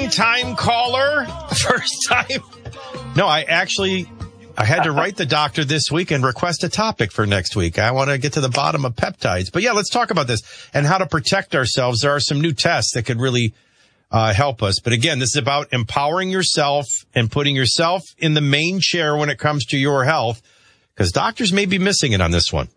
Long-time caller, first time. No, I had to write the doctor this week and request a topic for next week. I want to get to the bottom of peptides. But yeah, let's talk about this and how to protect ourselves. There are some new tests that could really help us. But again, this is about empowering yourself and putting yourself in the main chair when it comes to your health, because doctors may be missing it on this one.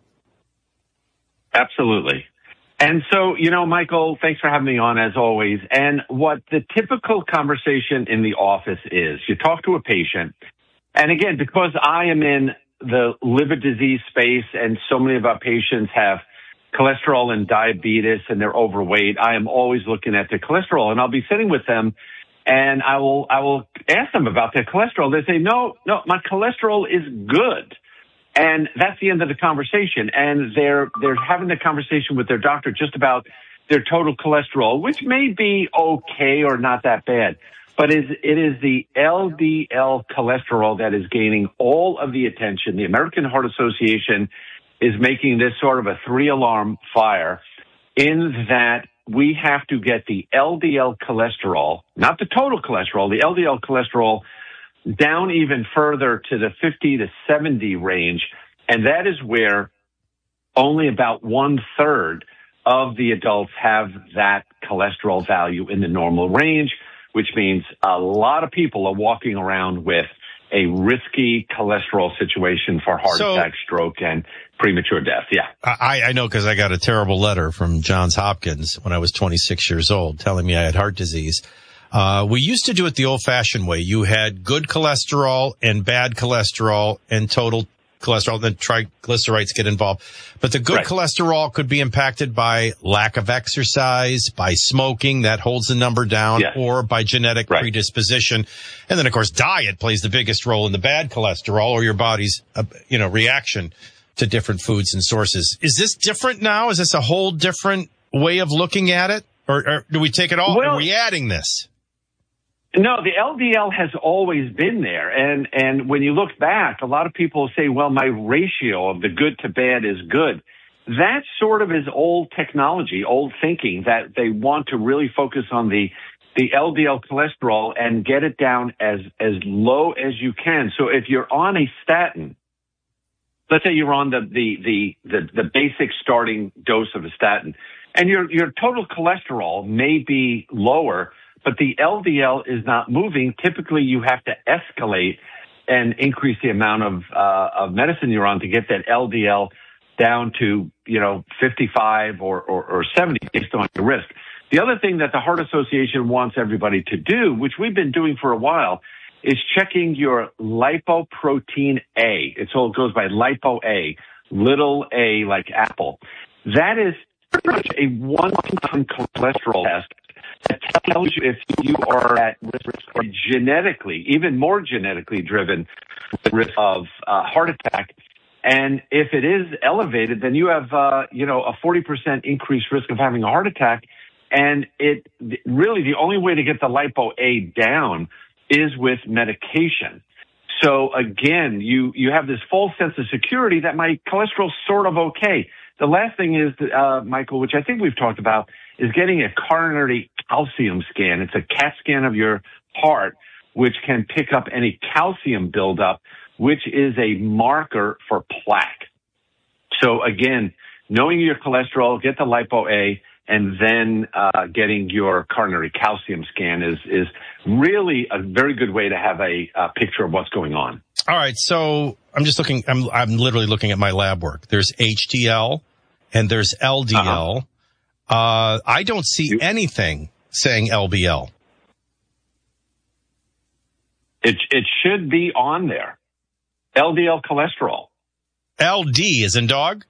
Absolutely. And so, Michael, thanks for having me on as always. And what the typical conversation in the office is, you talk to a patient, and again, because I am in the liver disease space and so many of our patients have cholesterol and diabetes and they're overweight, I am always looking at their cholesterol, and I'll be sitting with them and I will ask them about their cholesterol. They say, no, my cholesterol is good. And that's the end of the conversation. And they're having the conversation with their doctor just about their total cholesterol, which may be okay or not that bad. But it is the LDL cholesterol that is gaining all of the attention. The American Heart Association is making this sort of a 3-alarm fire in that we have to get the LDL cholesterol, not the total cholesterol, the LDL cholesterol down even further to the 50 to 70 range. And that is where only about 1/3 of the adults have that cholesterol value in the normal range, which means a lot of people are walking around with a risky cholesterol situation for heart attack, stroke, and premature death. Yeah. I know, because I got a terrible letter from Johns Hopkins when I was 26 years old telling me I had heart disease. We used to do it the old-fashioned way. You had good cholesterol and bad cholesterol and total cholesterol, then triglycerides get involved. But the good cholesterol could be impacted by lack of exercise, by smoking, that holds the number down, or by genetic predisposition. And then, of course, diet plays the biggest role in the bad cholesterol, or your body's, reaction to different foods and sources. Is this different now? Is this a whole different way of looking at it? Or do we take it all? Are we adding this? No, the LDL has always been there. And when you look back, a lot of people say, well, my ratio of the good to bad is good. That sort of is old technology, old thinking, that they want to really focus on the LDL cholesterol and get it down as low as you can. So if you're on a statin, let's say you're on the basic starting dose of a statin, and your total cholesterol may be lower, but the LDL is not moving, typically you have to escalate and increase the amount of medicine you're on to get that LDL down to, 55 or 70 based on your risk. The other thing that the Heart Association wants everybody to do, which we've been doing for a while, is checking your lipoprotein A. It goes by lipo A, little a like apple. That is pretty much a one-time cholesterol test that tells you if you are at risk or genetically, even more genetically driven risk of heart attack. And if it is elevated, then you have, a 40% increased risk of having a heart attack. And really the only way to get the lipo A down is with medication. So again, you have this false sense of security that my cholesterol's sort of okay. The last thing is, Michael, which I think we've talked about, is getting a coronary calcium scan. It's a CAT scan of your heart, which can pick up any calcium buildup, which is a marker for plaque. So again, knowing your cholesterol, get the lipo A, and then getting your coronary calcium scan is really a very good way to have a picture of what's going on. All right, so I'm just looking. I'm literally looking at my lab work. There's HDL and there's LDL. I don't see anything saying LBL. It should be on there. LDL cholesterol. LD is in dog?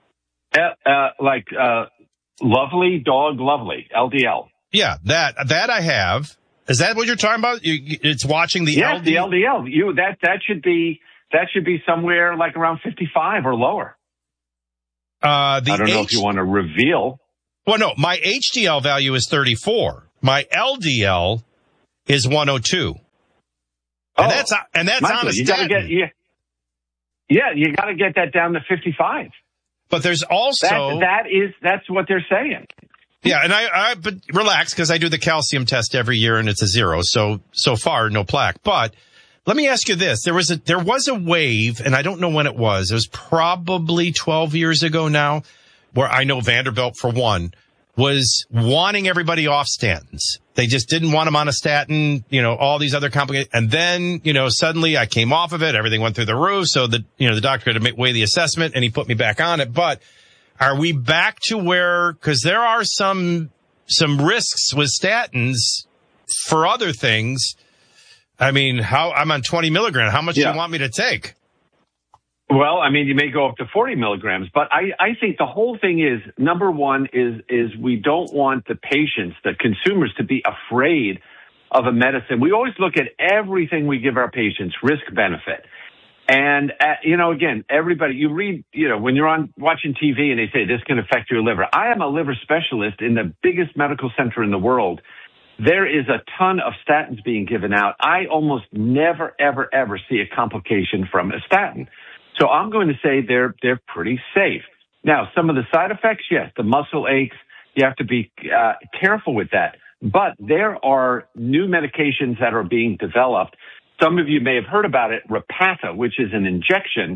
Lovely, dog, lovely. LDL. Yeah, that I have. Is that what you're talking about? It's watching the LDL? Yes, the LDL. That should be somewhere like around 55 or lower. I don't know if you want to reveal. Well, no, my HDL value is 34. My LDL is 102. And that's Michael, on a statin. You got to get that down to 55. But there's also that's what they're saying. Yeah, and but relax, because I do the calcium test every year and it's a 0. So far, no plaque. But let me ask you this. There was a wave, and I don't know when it was. It was probably 12 years ago now, where I know Vanderbilt, for one, was wanting everybody off statins. They just didn't want them on a statin, all these other complicated. And then, suddenly I came off of it. Everything went through the roof. So the doctor had to weigh the assessment and he put me back on it. But are we back to where, because there are some risks with statins for other things. I mean, I'm on 20 milligrams. How much do you want me to take? Well, I mean, you may go up to 40 milligrams, but I think the whole thing is, number one is we don't want the patients, the consumers, to be afraid of a medicine. We always look at everything we give our patients, risk benefit. And, again, everybody, you read, when you're watching TV and they say this can affect your liver. I am a liver specialist in the biggest medical center in the world. There is a ton of statins being given out. I almost never, ever, ever see a complication from a statin. So I'm going to say they're pretty safe. Now, some of the side effects, yes, the muscle aches, you have to be careful with that. But there are new medications that are being developed. Some of you may have heard about it, Repatha, which is an injection,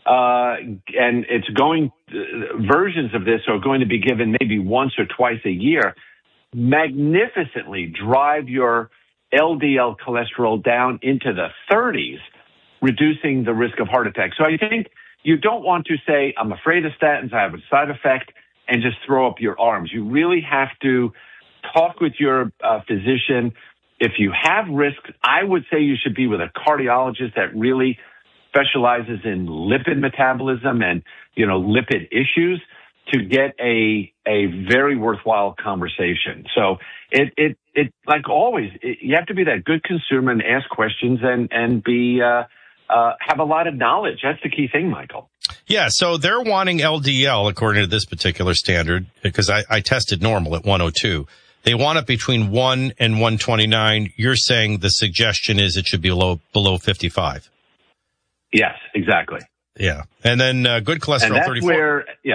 and versions of this are going to be given maybe once or twice a year, magnificently drive your LDL cholesterol down into the 30s, reducing the risk of heart attack. So I think you don't want to say, I'm afraid of statins, I have a side effect, and just throw up your arms. You really have to talk with your physician. If you have risk, I would say you should be with a cardiologist that really specializes in lipid metabolism and, lipid issues to get a very worthwhile conversation. So it like always, you have to be that good consumer and ask questions and be, have a lot of knowledge. That's the key thing, Michael. Yeah. So they're wanting LDL according to this particular standard, because I tested normal at 102. They want it between 1 and 129. You're saying the suggestion is it should be below 55. Yes, exactly. Yeah. And then good cholesterol, and that's 34. Where, yeah.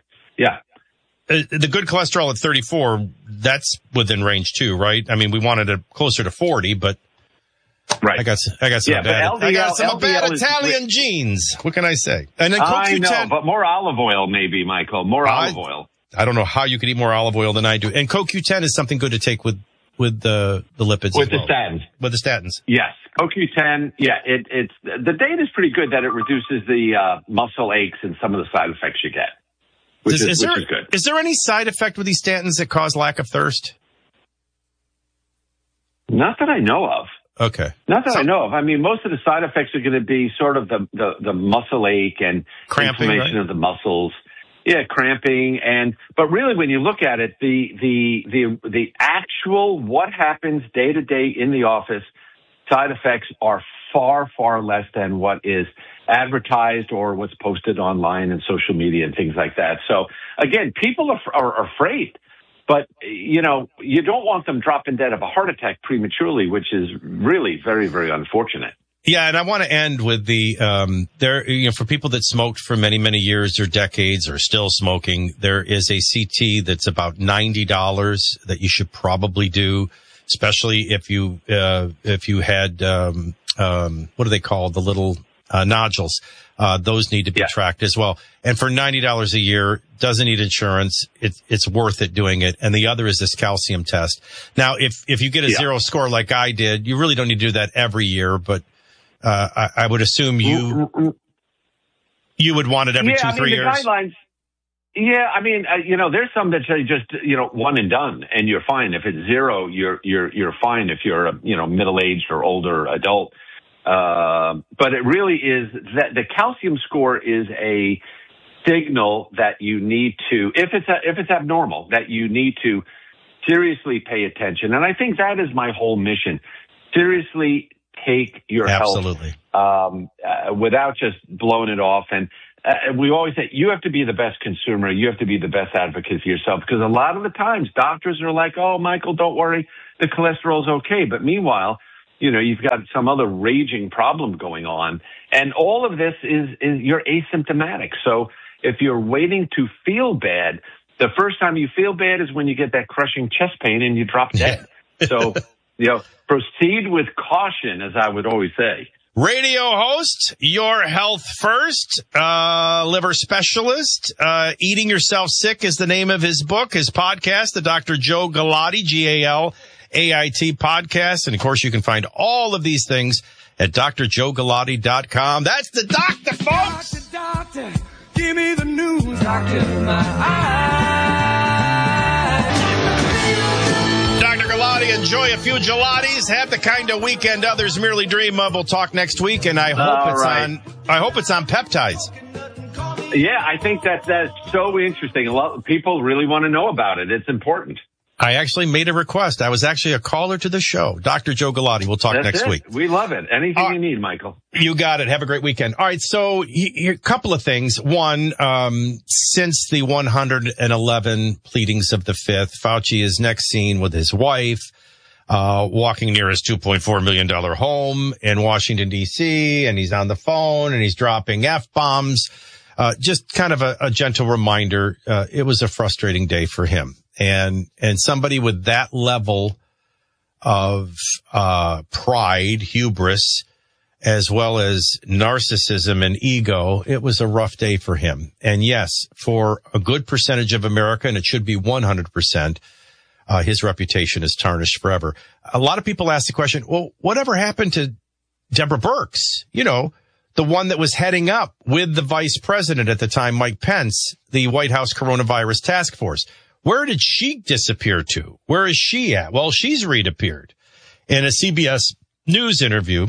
The good cholesterol at 34, that's within range too, right? I mean, we wanted it closer to 40, but right. I got some bad Italian genes. What can I say? And then I know, but more olive oil maybe, Michael. More olive oil. I don't know how you could eat more olive oil than I do. And CoQ10 is something good to take with the lipids. With the statins. With the statins. Yes. CoQ10, it's the data is pretty good that it reduces the muscle aches and some of the side effects you get, which is good. Is there any side effect with these statins that cause lack of thirst? Not that I know of. Okay. Not that I know of. I mean, most of the side effects are going to be sort of the muscle ache and cramping, inflammation of the muscles. Yeah, cramping, but really, when you look at it, the actual what happens day to day in the office, side effects are far, far less than what is advertised or what's posted online and social media and things like that. So again, people are afraid, but you don't want them dropping dead of a heart attack prematurely, which is really very, very unfortunate. Yeah, and I want to end with for people that smoked for many, many years or decades or still smoking, there is a CT that's about $90 that you should probably do, especially if you had, what are they called? The little, nodules. Those need to be tracked as well. And for $90 a year, doesn't need insurance. It's worth it doing it. And the other is this calcium test. Now, if you get a 0 score like I did, you really don't need to do that every year, but I would assume you would want it every 2-3 years. Guidelines. Yeah, I mean, there's some that say just one and done, and you're fine. If it's 0, you're fine. If you're a middle-aged or older adult, but it really is that the calcium score is a signal that you need to, if it's abnormal, that you need to seriously pay attention. And I think that is my whole mission. Seriously take your health without just blowing it off. And we always say you have to be the best consumer. You have to be the best advocate for yourself, because a lot of the times doctors are like, oh, Michael, don't worry, the cholesterol's okay. But meanwhile, you've got some other raging problem going on. And all of this is you're asymptomatic. So if you're waiting to feel bad, The first time you feel bad is when you get that crushing chest pain and you drop dead. So, proceed with caution, as I would always say. Radio host, Your Health First, liver specialist. Eating Yourself Sick is the name of his book, his podcast, the Dr. Joe Galati, Galait podcast. And, of course, you can find all of these things at drjoegalati.com. That's the doctor, folks! Doctor, give me the news, doctor, my eyes. Dr. Galati, enjoy a few gelatis. Have the kind of weekend others merely dream of. We'll talk next week, and I hope it's on peptides. Yeah, I think that's so interesting. A lot of people really want to know about it. It's important. I actually made a request. I was actually a caller to the show. Dr. Joe Galati. We'll talk next week. We love it. Anything you need, Michael. You got it. Have a great weekend. All right. So here, a couple of things. One, since the 111 pleadings of the Fifth, Fauci is next seen with his wife, walking near his $2.4 million home in Washington, D.C., and he's on the phone and he's dropping F-bombs. Just kind of a gentle reminder. It was a frustrating day for him. And somebody with that level of pride, hubris, as well as narcissism and ego, it was a rough day for him. And yes, for a good percentage of America, and it should be 100%, his reputation is tarnished forever. A lot of people ask the question, well, whatever happened to Deborah Birx? You know, the one that was heading up with the vice president at the time, Mike Pence, the White House Coronavirus Task Force. Where did she disappear to? Where is she at? Well, she's reappeared in a CBS News interview,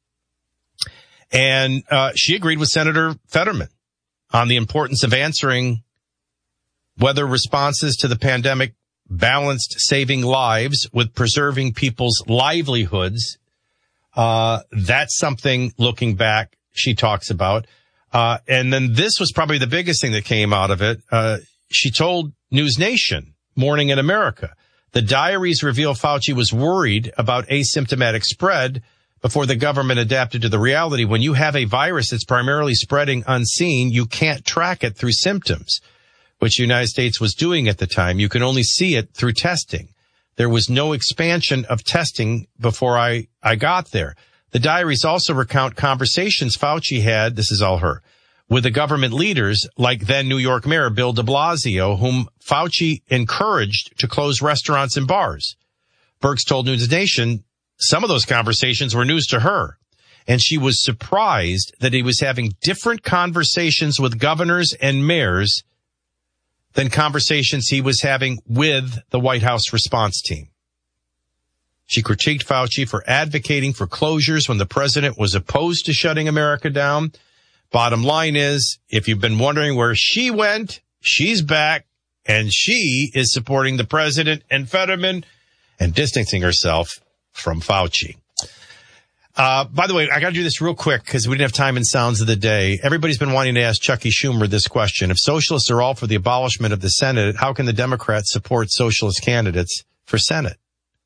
and she agreed with Senator Fetterman on the importance of answering whether responses to the pandemic balanced saving lives with preserving people's livelihoods. That's something, looking back, she talks about. And then this was probably the biggest thing that came out of it. She told News Nation, Morning in America, the diaries reveal Fauci was worried about asymptomatic spread before the government adapted to the reality. When you have a virus that's primarily spreading unseen, you can't track it through symptoms, which the United States was doing at the time. You can only see it through testing. There was no expansion of testing before I got there. The diaries also recount conversations Fauci had, this is all her, with the government leaders like then New York Mayor Bill de Blasio, whom Fauci encouraged to close restaurants and bars. Birx told News Nation some of those conversations were news to her, and she was surprised that he was having different conversations with governors and mayors than conversations he was having with the White House response team. She critiqued Fauci for advocating for closures when the president was opposed to shutting America down. Bottom line is, if you've been wondering where she went, she's back, and she is supporting the president and Fetterman and distancing herself from Fauci. By the way, I got to do this real quick because we didn't have time in Sounds of the Day. Everybody's been wanting to ask Chucky Schumer this question. If socialists are all for the abolishment of the Senate, how can the Democrats support socialist candidates for Senate?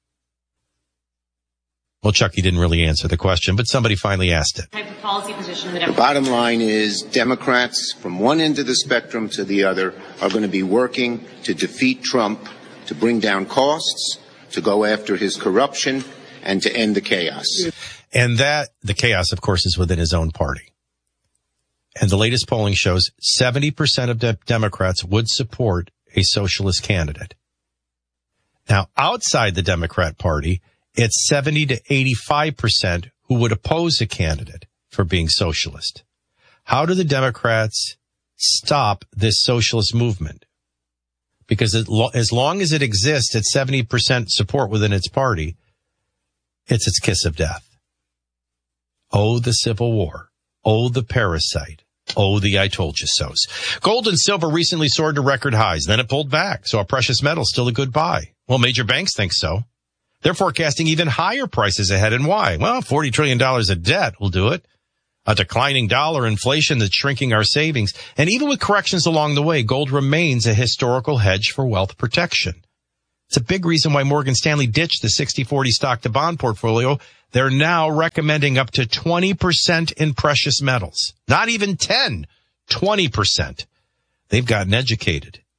Well, Chucky didn't really answer the question, but somebody finally asked it. Type of policy position the bottom line is Democrats from one end of the spectrum to the other are going to be working to defeat Trump, to bring down costs, to go after his corruption, and to end the chaos. And the chaos, of course, is within his own party. And the latest polling shows 70% of Democrats would support a socialist candidate. Now, outside the Democrat Party, it's 70 to 85% who would oppose a candidate for being socialist. How do the Democrats stop this socialist movement? Because as long as it exists at 70% support within its party, it's its kiss of death. Oh, the Civil War. Oh, the parasite. Oh, the I told you so's. Gold and silver recently soared to record highs. Then it pulled back. So a precious metal still a good buy. Well, major banks think so. They're forecasting even higher prices ahead. And why? Well, $40 trillion of debt will do it. A declining dollar, inflation that's shrinking our savings. And even with corrections along the way, gold remains a historical hedge for wealth protection. It's a big reason why Morgan Stanley ditched the 60-40 stock to bond portfolio. They're now recommending up to 20% in precious metals. Not even 10, 20%. They've gotten educated.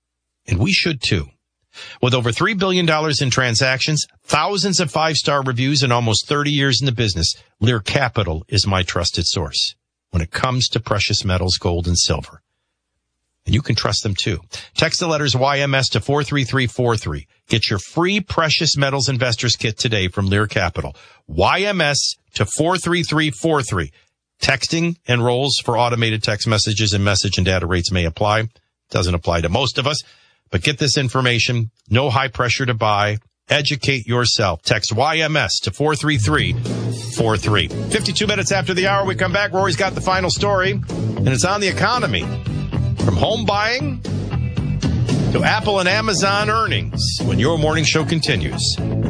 And we should too. With over $3 billion in transactions, thousands of 5-star reviews, and almost 30 years in the business, Lear Capital is my trusted source when it comes to precious metals, gold, and silver. And you can trust them too. Text the letters YMS to 43343. Get your free Precious Metals Investors Kit today from Lear Capital. YMS to 43343. Texting enrolls for automated text messages, and message and data rates may apply. Doesn't apply to most of us. But get this information. No high pressure to buy. Educate yourself. Text YMS to 43343. 52 minutes after the hour, we come back. Rory's got the final story, and it's on the economy. From home buying to Apple and Amazon earnings, when your morning show continues.